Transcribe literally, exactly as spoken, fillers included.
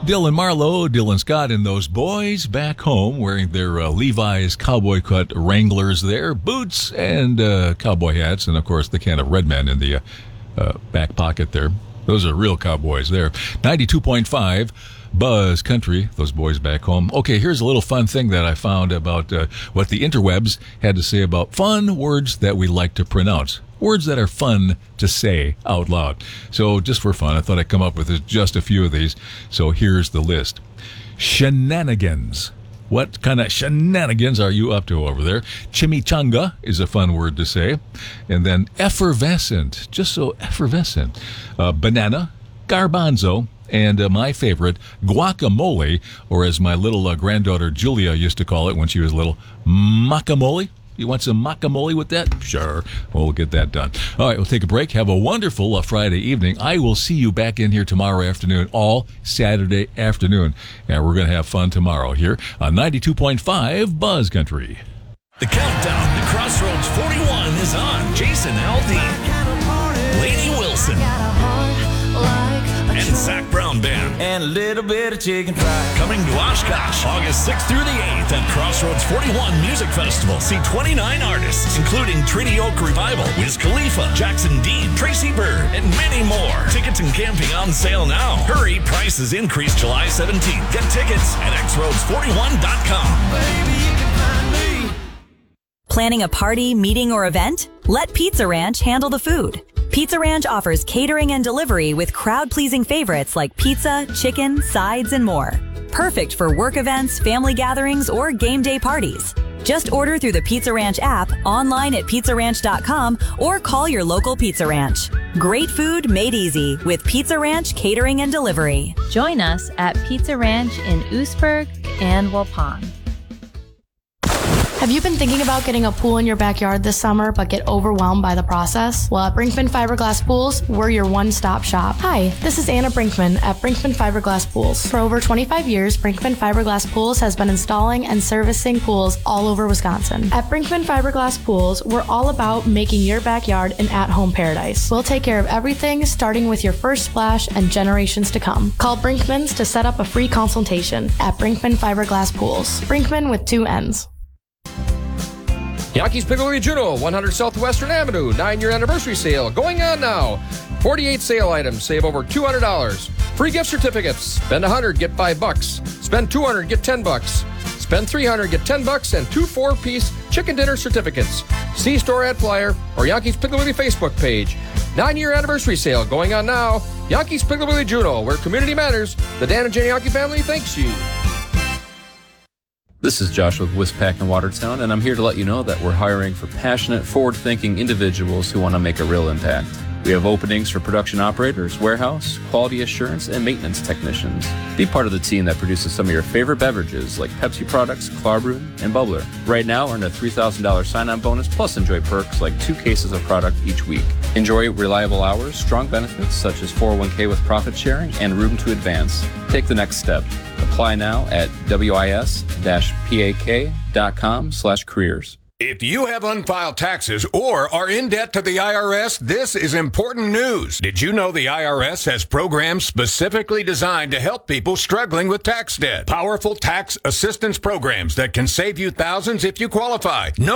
Dylan Marlowe, Dylan Scott, and those boys back home wearing their uh, Levi's cowboy cut Wranglers there, boots and uh, cowboy hats, and of course the can of Redman in the uh, uh, back pocket there. Those are real cowboys there. ninety-two point five Buzz Country, those boys back home. Okay, here's a little fun thing that I found about uh, what the interwebs had to say about fun words that we like to pronounce. Words that are fun to say out loud. So just for fun, I thought I'd come up with just a few of these. So here's the list. Shenanigans. What kind of shenanigans are you up to over there? Chimichanga is a fun word to say. And then effervescent, just so effervescent. Uh, banana, garbanzo, and uh, my favorite, guacamole, or as my little uh, granddaughter Julia used to call it when she was little, macamole. You want some guacamole with that? Sure. Well, we'll get that done. All right, we'll take a break. Have a wonderful uh, Friday evening. I will see you back in here tomorrow afternoon, all Saturday afternoon. And we're going to have fun tomorrow here on ninety-two point five Buzz Country. The countdown to Crossroads forty-one is on. Jason Aldean, Lainey Wilson, and Zach Brown Band. And a little bit of chicken fried. Coming to Oshkosh, August sixth through the eighth at Crossroads forty-one Music Festival. See twenty-nine artists, including Treaty Oak Revival, Wiz Khalifa, Jackson Dean, Tracy Byrd, and many more. Tickets and camping on sale now. Hurry, prices increase July seventeenth. Get tickets at x roads forty-one dot com. Baby, you can find me. Planning a party, meeting, or event? Let Pizza Ranch handle the food. Pizza Ranch offers catering and delivery with crowd-pleasing favorites like pizza, chicken, sides, and more. Perfect for work events, family gatherings, or game day parties. Just order through the Pizza Ranch app, online at pizza ranch dot com, or call your local Pizza Ranch. Great food made easy with Pizza Ranch Catering and Delivery. Join us at Pizza Ranch in Oostburg and Waupun. Have you been thinking about getting a pool in your backyard this summer but get overwhelmed by the process? Well, at Brinkman Fiberglass Pools, we're your one-stop shop. Hi, this is Anna Brinkman at Brinkman Fiberglass Pools. For over twenty-five years, Brinkman Fiberglass Pools has been installing and servicing pools all over Wisconsin. At Brinkman Fiberglass Pools, we're all about making your backyard an at-home paradise. We'll take care of everything, starting with your first splash and generations to come. Call Brinkman's to set up a free consultation at Brinkman Fiberglass Pools. Brinkman with two N's. Yankees Piggly Wiggly Juno, one hundred Southwestern Avenue, nine-year anniversary sale going on now. forty-eight sale items, save over two hundred dollars. Free gift certificates. Spend one hundred, get five bucks. Spend two hundred, get ten bucks. Spend three hundred, get ten bucks and two four-piece chicken dinner certificates. See store ad flyer or Yankees Piggly Wiggly Facebook page. Nine-year anniversary sale going on now. Yankees Piggly Wiggly Juno, where community matters. The Dan and Jenny Yankee family thanks you. This is Josh with Wispack in Watertown, and I'm here to let you know that we're hiring for passionate, forward-thinking individuals who want to make a real impact. We have openings for production operators, warehouse, quality assurance, and maintenance technicians. Be part of the team that produces some of your favorite beverages like Pepsi products, Klarbrewed, and Bubbler. Right now, earn a three thousand dollars sign-on bonus, plus enjoy perks like two cases of product each week. Enjoy reliable hours, strong benefits such as four oh one k with profit sharing, and room to advance. Take the next step. Apply now at wis dash pak dot com slash careers. If you have unfiled taxes or are in debt to the I R S, this is important news. Did you know the I R S has programs specifically designed to help people struggling with tax debt? Powerful tax assistance programs that can save you thousands if you qualify. No